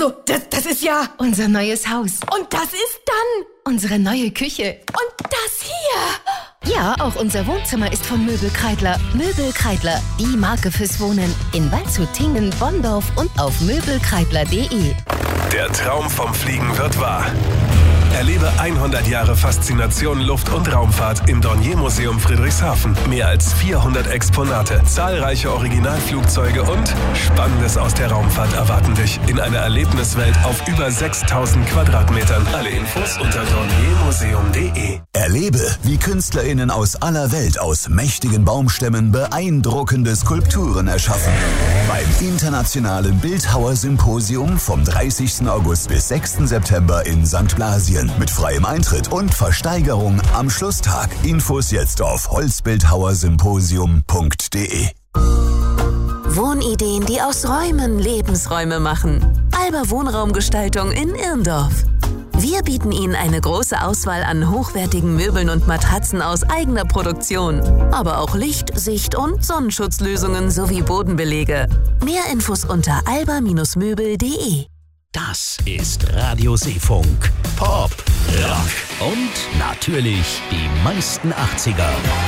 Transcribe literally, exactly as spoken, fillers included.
Also, das, das ist ja... Unser neues Haus. Und das ist dann... Unsere neue Küche. Und das hier... Ja, auch unser Wohnzimmer ist von Möbel Kreidler. Möbel Kreidler, die Marke fürs Wohnen. In Waldshut, Tingen, Bonndorf und auf möbelkreidler punkt de. Der Traum vom Fliegen wird wahr. Erlebe hundert Jahre Faszination Luft- und Raumfahrt im Dornier-Museum Friedrichshafen. Mehr als vierhundert Exponate, zahlreiche Originalflugzeuge und Spannendes aus der Raumfahrt erwarten dich in einer Erlebniswelt auf über sechstausend Quadratmetern. Alle Infos unter dorniermuseum punkt de. Erlebe, wie KünstlerInnen aus aller Welt aus mächtigen Baumstämmen beeindruckende Skulpturen erschaffen. Beim Internationalen Bildhauer-Symposium vom dreißigsten August bis sechsten September in Sankt Blasien. Mit freiem Eintritt und Versteigerung am Schlusstag. Infos jetzt auf holzbildhauersymposium punkt de. Wohnideen, die aus Räumen Lebensräume machen. Alba Wohnraumgestaltung in Irndorf. Wir bieten Ihnen eine große Auswahl an hochwertigen Möbeln und Matratzen aus eigener Produktion. Aber auch Licht-, Sicht- und Sonnenschutzlösungen sowie Bodenbelege. Mehr Infos unter alba Bindestrich möbel punkt de. Das ist Radio Seefunk. Pop, Rock und natürlich die meisten achtziger.